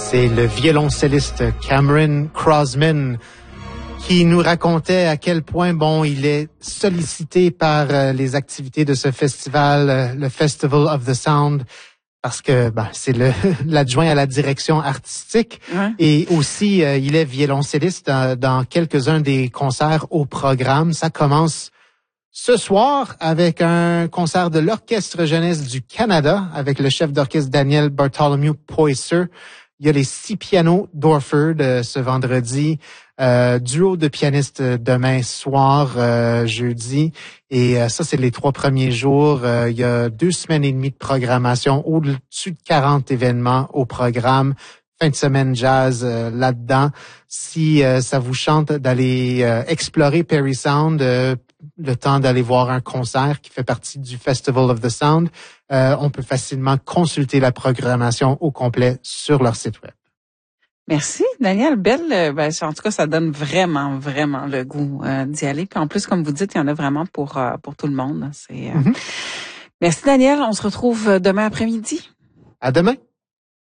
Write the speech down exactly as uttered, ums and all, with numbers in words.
C'est le violoncelliste Cameron Crosman qui nous racontait à quel point, bon, il est sollicité par euh, les activités de ce festival, euh, le Festival of the Sound, parce que ben, c'est le l'adjoint à la direction artistique. Ouais. Et aussi, euh, il est violoncelliste dans, dans quelques-uns des concerts au programme. Ça commence ce soir avec un concert de l'Orchestre Jeunesse du Canada avec le chef d'orchestre Daniel Bartholomew Poisser. Il y a les six pianos d'Orford euh, ce vendredi, euh, duo de pianistes demain soir, euh, jeudi. Et euh, ça, c'est les trois premiers jours. Euh, il y a deux semaines et demie de programmation, au-dessus de quarante événements au programme. Fin de semaine jazz euh, là-dedans. Si euh, ça vous chante d'aller euh, explorer Parry Sound, euh, le temps d'aller voir un concert qui fait partie du Festival of the Sound, euh, on peut facilement consulter la programmation au complet sur leur site web. Merci, Daniel. Belle, ben, en tout cas, ça donne vraiment, vraiment le goût euh, d'y aller. Puis en plus, comme vous dites, il y en a vraiment pour euh, pour tout le monde. C'est. Euh... Mm-hmm. Merci, Daniel. On se retrouve demain après-midi. À demain.